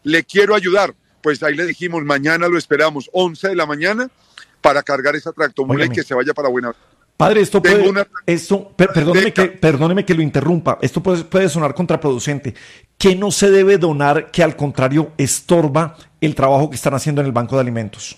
le quiero ayudar. Pues ahí le dijimos, mañana lo esperamos, 11 de la mañana, para cargar esa tractomula y que se vaya para Buenaventura. Padre, perdóneme que lo interrumpa, esto puede sonar contraproducente. ¿Qué no se debe donar que al contrario estorba el trabajo que están haciendo en el Banco de Alimentos?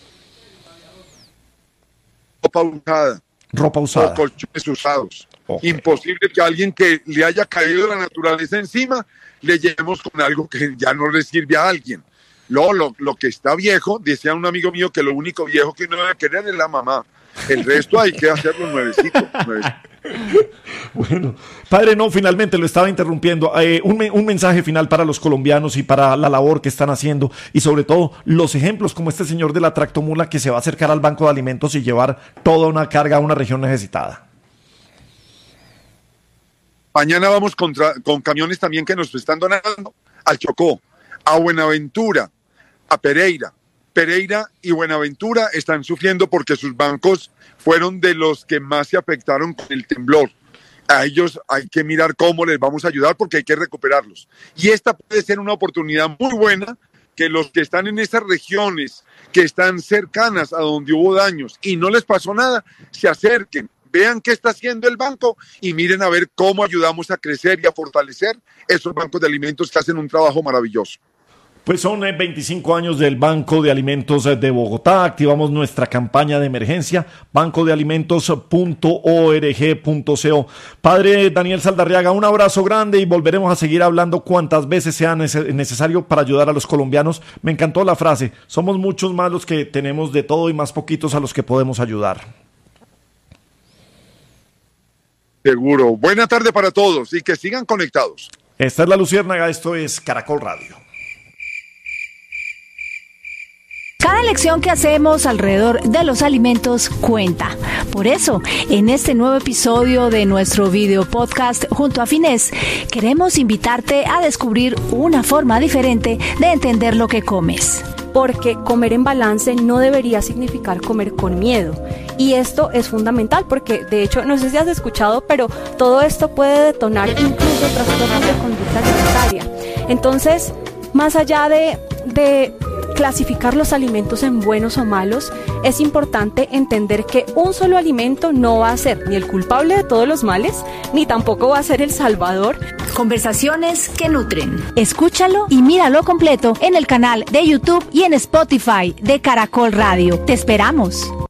Ropa usada. O colchones usados. Okay. Imposible que a alguien que le haya caído la naturaleza encima, le llevemos con algo que ya no le sirve a alguien. Lo que está viejo, decía un amigo mío que lo único viejo que uno debe querer es la mamá. El resto hay que hacerlo nuevecito. Bueno, padre, no, finalmente lo estaba interrumpiendo. Un mensaje final para los colombianos y para la labor que están haciendo y sobre todo los ejemplos como este señor de la tractomula que se va a acercar al Banco de Alimentos y llevar toda una carga a una región necesitada. Mañana vamos con camiones también que nos están donando al Chocó, a Buenaventura, a Pereira. Pereira y Buenaventura están sufriendo porque sus bancos fueron de los que más se afectaron con el temblor. A ellos hay que mirar cómo les vamos a ayudar porque hay que recuperarlos. Y esta puede ser una oportunidad muy buena que los que están en esas regiones que están cercanas a donde hubo daños y no les pasó nada, se acerquen, vean qué está haciendo el banco y miren a ver cómo ayudamos a crecer y a fortalecer esos bancos de alimentos que hacen un trabajo maravilloso. Pues son 25 años del Banco de Alimentos de Bogotá. Activamos nuestra campaña de emergencia, bancodealimentos.org.co. Padre Daniel Saldarriaga, un abrazo grande y volveremos a seguir hablando cuantas veces sea necesario para ayudar a los colombianos. Me encantó la frase, somos muchos más los que tenemos de todo y más poquitos a los que podemos ayudar. Seguro. Buena tarde para todos y que sigan conectados. Esta es La Luciérnaga, esto es Caracol Radio. Cada elección que hacemos alrededor de los alimentos cuenta. Por eso, en este nuevo episodio de nuestro video podcast junto a Finés, queremos invitarte a descubrir una forma diferente de entender lo que comes. Porque comer en balance no debería significar comer con miedo. Y esto es fundamental porque, de hecho, no sé si has escuchado, pero todo esto puede detonar incluso trastornos de conducta alimentaria. Entonces, más allá de clasificar los alimentos en buenos o malos, es importante entender que un solo alimento no va a ser ni el culpable de todos los males, ni tampoco va a ser el salvador. Conversaciones que nutren. Escúchalo y míralo completo en el canal de YouTube y en Spotify de Caracol Radio. Te esperamos.